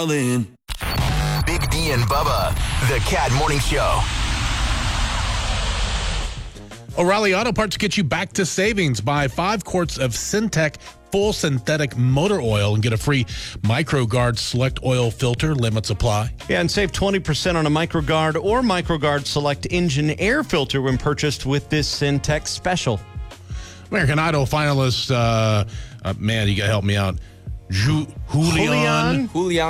Big D and Bubba, the Cat Morning Show. O'Reilly Auto Parts gets you back to savings. Buy 5 quarts of Syntec full synthetic motor oil and get a free MicroGuard Select oil filter. Limits apply. Yeah, and save 20% on a MicroGuard or MicroGuard Select engine air filter when purchased with this Syntec special. American Idol finalist, man, you got to help me out. Julian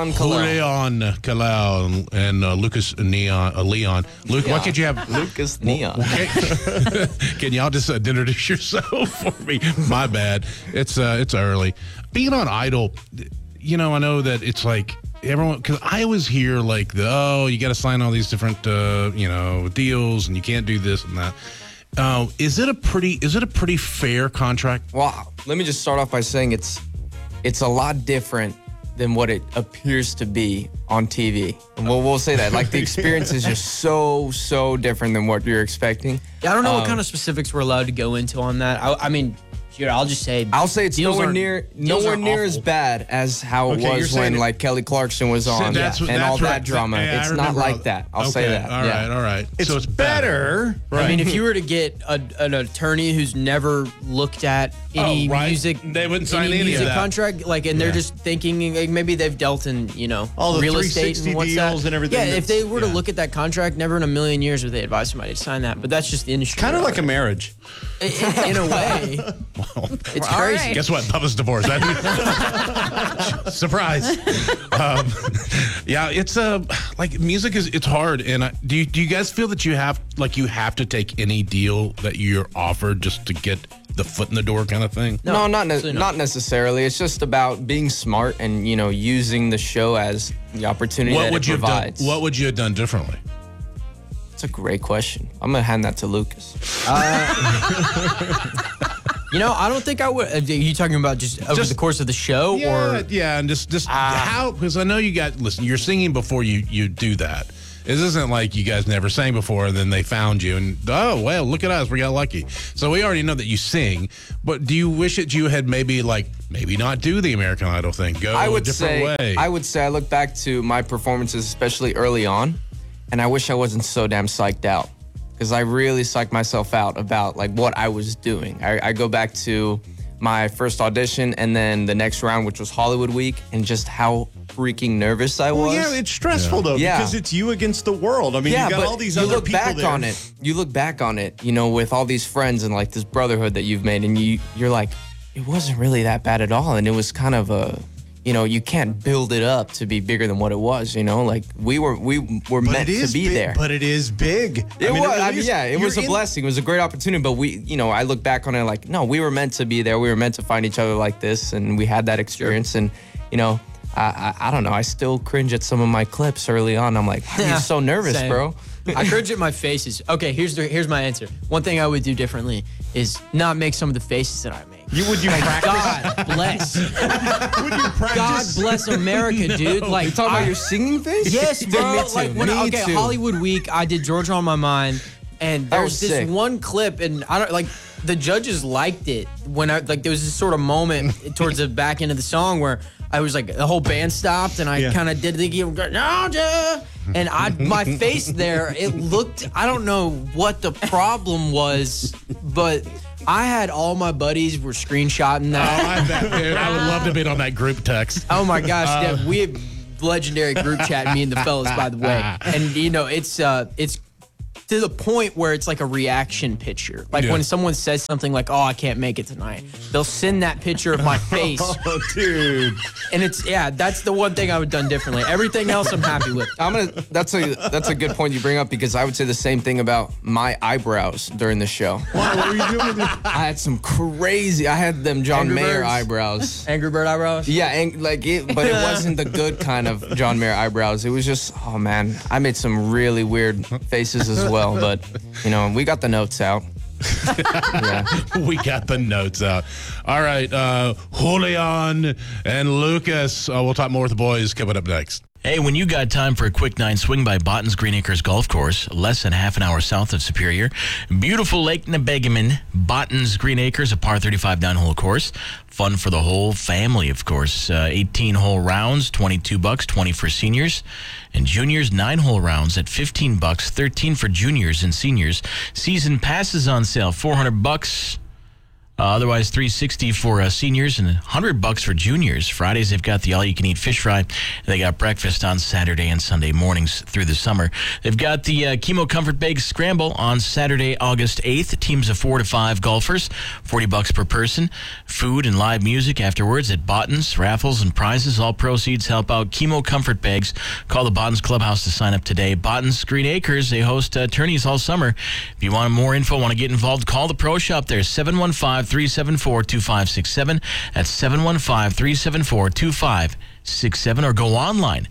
Kalau and Lucas Leon. Luke, why can't you have Lucas Neon? Can y'all just introduce yourself for me? My bad. It's early. Being on Idol, I know that it's like everyone, because I always hear like you got to sign all these different deals and you can't do this and that. Is it a pretty fair contract? Well, let me just start off by saying it's a lot different than what it appears to be on TV. And we'll say that. Like, the experience is just so different than what you're expecting. Yeah, I don't know what kind of specifics we're allowed to go into on that. I mean, I'll just say... I'll say it's nowhere near as bad as how it was when, like, Kelly Clarkson was on and all that drama. It's not like that. I'll say that. All right. So it's better. Right. I mean, if you were to get an attorney who's never looked at any music... They wouldn't sign any music of that. contract, and they're just thinking, maybe they've dealt in, all the real estate and what's deals that. And everything. Yeah, if they were to look at that contract, never in a million years would they advise somebody to sign that. But that's just the industry. Kind of like a marriage. In a way. It's crazy. Right. Guess what? Bubba's divorced. Surprise. It's like music it's hard. And do you guys feel that you have to take any deal that you're offered just to get the foot in the door kind of thing? No, not necessarily. It's just about being smart and using the show as the opportunity that it provides. What would you have done differently? That's a great question. I'm gonna hand that to Lucas. I don't think I would. Are you talking about just over the course of the show? And just how, because I know listen, you're singing before you do that. It isn't like you guys never sang before and then they found you and, oh, well, look at us, we got lucky. So we already know that you sing, but do you wish that you had maybe not do the American Idol thing, go a different way? I would say I look back to my performances, especially early on, and I wish I wasn't so damn psyched out. Because I really psyched myself out about what I was doing. I go back to my first audition and then the next round, which was Hollywood Week, and just how freaking nervous I was. Well, yeah, it's stressful though, because it's you against the world. I mean, you got all these other people there. You look back on it, with all these friends and this brotherhood that you've made, and you're like, it wasn't really that bad at all, and it was kind of a... you can't build it up to be bigger than what it was, we were meant to be there. But it is big. It was a blessing. It was a great opportunity, but I look back on it no, we were meant to be there. We were meant to find each other like this, and we had that experience. And, I don't know. I still cringe at some of my clips early on. I'm like, I'm so nervous, Same. bro. I cringe at my faces. Okay, here's my answer. One thing I would do differently is not make some of the faces that I make. Would you practice? God bless. Would you practice? God bless America, dude. You talking about your singing face? Yes, bro. Me too. Hollywood Week, I did Georgia on My Mind, and there was this one clip, and I don't the judges liked it when there was this sort of moment towards the back end of the song where I was the whole band stopped and I kind of did the Georgia, and my face there, it looked, I don't know what the problem was, but I had all my buddies were screenshotting that. Oh, I bet, dude. I would love to be on that group text. Oh my gosh, yeah, we have legendary group chat, me and the fellas, by the way, and it's to the point where it's like a reaction picture. When someone says something like, "Oh, I can't make it tonight," they'll send that picture of my face. Oh, dude. And that's the one thing I would have done differently. Everything else I'm happy with. That's a good point you bring up, because I would say the same thing about my eyebrows during the show. What were you doing? I had some crazy. I had them John Mayer eyebrows. Angry Bird eyebrows. Yeah, but it wasn't the good kind of John Mayer eyebrows. It was just, oh man, I made some really weird faces as well. But we got the notes out. We got the notes out. All right, Julian and Lucas. We'll talk more with the boys coming up next. Hey, when you got time for a quick 9, swing by Botton's Green Acres Golf Course, less than half an hour south of Superior. Beautiful Lake Nebegamin, Botton's Green Acres, a par 35 9-hole course. Fun for the whole family, of course. 18-hole rounds, $22, 20 for seniors. And juniors, 9-hole rounds at $15, 13 for juniors and seniors. Season passes on sale, $400. Otherwise, $360 for seniors and $100 for juniors. Fridays, they've got the all-you-can-eat fish fry. They got breakfast on Saturday and Sunday mornings through the summer. They've got the Chemo Comfort Bag Scramble on Saturday, August 8th. Teams of 4 to 5 golfers, $40 per person. Food and live music afterwards at Botton's. Raffles and prizes. All proceeds help out Chemo Comfort Bags. Call the Botton's Clubhouse to sign up today. Botton's Green Acres, they host tourneys all summer. If you want more info, want to get involved, call the Pro Shop there, 715-374-2567. That's 715-374-2567, or go online,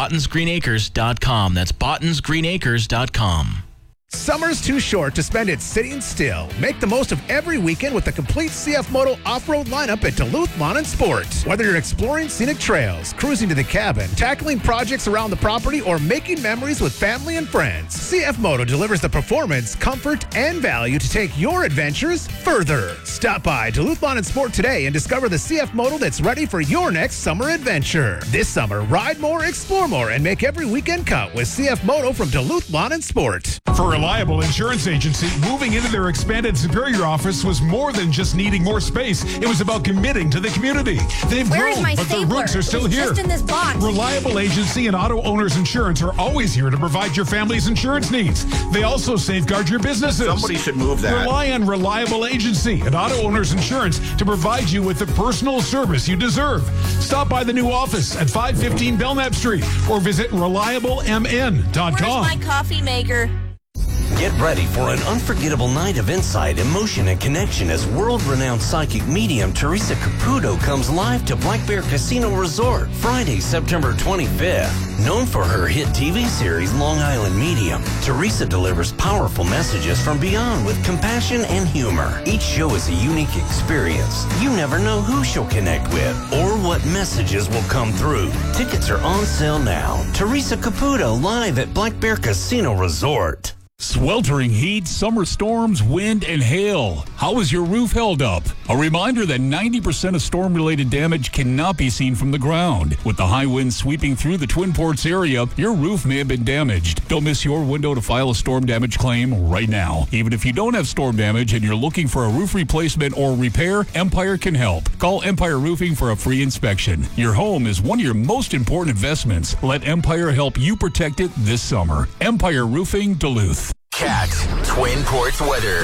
bottonsgreenacres.com. That's bottonsgreenacres.com. Summer's too short to spend it sitting still. Make the most of every weekend with the complete CF Moto off-road lineup at Duluth Lawn and Sport. Whether you're exploring scenic trails, cruising to the cabin, tackling projects around the property, or making memories with family and friends, CF Moto delivers the performance, comfort, and value to take your adventures further. Stop by Duluth Lawn and Sport today and discover the CF Moto that's ready for your next summer adventure. This summer, ride more, explore more, and make every weekend count with CF Moto from Duluth Lawn and Sport. For Reliable Insurance Agency, moving into their expanded Superior office was more than just needing more space. It was about committing to the community. They've grown, but their roots are still here. Just in this box. Reliable Agency and Auto Owners Insurance are always here to provide your family's insurance needs. They also safeguard your businesses. Somebody should move that. Rely on Reliable Agency and Auto Owners Insurance to provide you with the personal service you deserve. Stop by the new office at 515 Belknap Street or visit reliablemn.com. Where's my coffee maker? Get ready for an unforgettable night of insight, emotion, and connection as world-renowned psychic medium Teresa Caputo comes live to Black Bear Casino Resort Friday, September 25th. Known for her hit TV series Long Island Medium, Teresa delivers powerful messages from beyond with compassion and humor. Each show is a unique experience. You never know who she'll connect with or what messages will come through. Tickets are on sale now. Teresa Caputo live at Black Bear Casino Resort. Sweltering heat, summer storms, wind, and hail. How is your roof held up? A reminder that 90% of storm-related damage cannot be seen from the ground. With the high winds sweeping through the Twin Ports area, your roof may have been damaged. Don't miss your window to file a storm damage claim right now. Even if you don't have storm damage and you're looking for a roof replacement or repair, Empire can help. Call Empire Roofing for a free inspection. Your home is one of your most important investments. Let Empire help you protect it this summer. Empire Roofing, Duluth. Cat Twin Ports weather.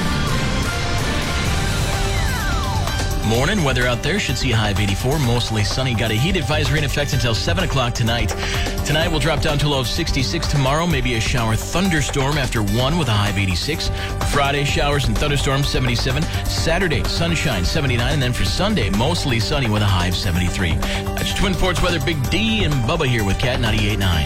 Morning weather out there should see a high of 84, mostly sunny. Got a heat advisory in effect until 7 o'clock tonight. Tonight we'll drop down to a low of 66. Tomorrow, maybe a shower thunderstorm after 1 with a high of 86. Friday, showers and thunderstorms, 77. Saturday, sunshine, 79. And then for Sunday, mostly sunny with a high of 73. That's your Twin Ports weather. Big D and Bubba here with Cat 98.9.